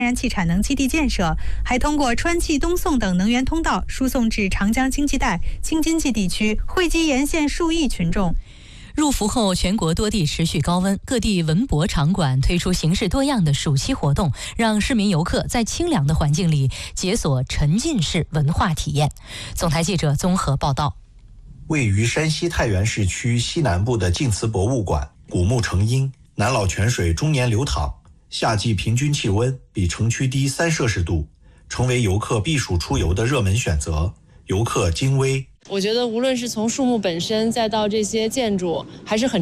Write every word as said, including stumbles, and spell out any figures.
燃气产能基地建设，还通过川气东送等能源通道输送至长江经济带、京津冀地区，惠及沿线数亿群众。 入伏后，全国多地持续高温，各地文博场馆推出形式多样的暑期活动，让市民游客在清凉的环境里解锁沉浸式文化体验。总台记者综合报道。 位于山西太原市区西南部的晋祠博物馆，古木成荫，南老泉水终年流淌，夏季平均气温比城区低三摄氏度，成为游客避暑出游的热门选择。游客金威， 我觉得无论是从树木本身再到这些建筑，还是很